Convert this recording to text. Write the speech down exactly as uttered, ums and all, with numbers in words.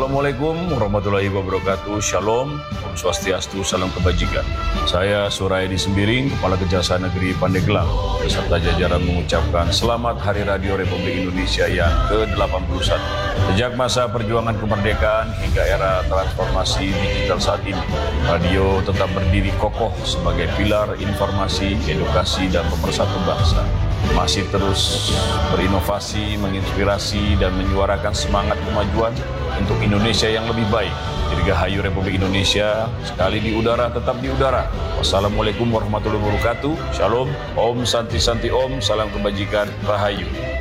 Assalamualaikum warahmatullahi wabarakatuh. Shalom, Om Swastiastu, salam kebajikan. Saya Surayadi Sembiring, Kepala Kejaksaan Negeri Pandeglang, beserta jajaran mengucapkan selamat Hari Radio Republik Indonesia yang ke delapan puluh satu. Sejak masa perjuangan kemerdekaan hingga era transformasi digital saat ini, radio tetap berdiri kokoh sebagai pilar informasi, edukasi, dan pemersatu bangsa. Masih terus berinovasi, menginspirasi, dan menyuarakan semangat kemajuan untuk Indonesia yang lebih baik. Dirgahayu Republik Indonesia, sekali di udara tetap di udara. Wassalamualaikum warahmatullahi wabarakatuh. Shalom, Om Santi Santi Om, salam kebajikan, Rahayu.